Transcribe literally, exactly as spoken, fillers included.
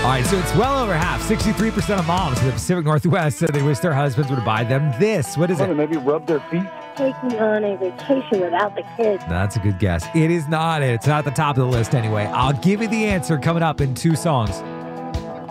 right, so it's well over half. sixty-three percent of moms in the Pacific Northwest said they wish their husbands would buy them this. What is it? Maybe rub their feet. Taking on a vacation without the kids. That's a good guess. It is not it. It's not at the top of the list anyway. I'll give you the answer coming up in two songs.